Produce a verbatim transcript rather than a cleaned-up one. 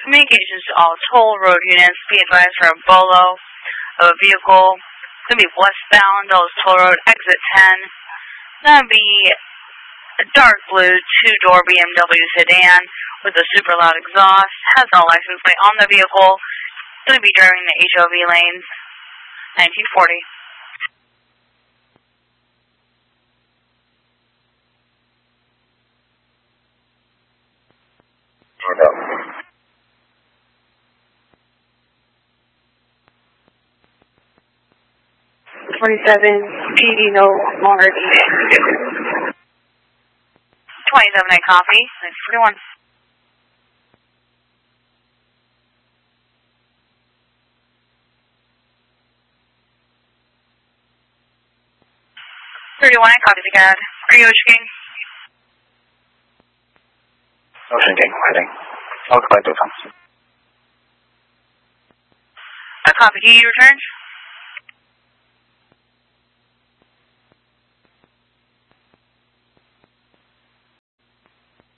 Communications to all toll road units. Be advised for a bolo of a vehicle. It's going to be westbound, Dulles Toll Road, exit ten. It's going to be a dark blue two-door B M W sedan with a super loud exhaust. Has no license plate on the vehicle. It's going to be driving the H O V lanes. nineteen forty. twenty-seven, P D, no longer needed. twenty-seven, I copy. nine forty-one. thirty-one, I copy the C A D. Are you Ocean King? Ocean King, heading. I'll collect those. I copy. Do you return?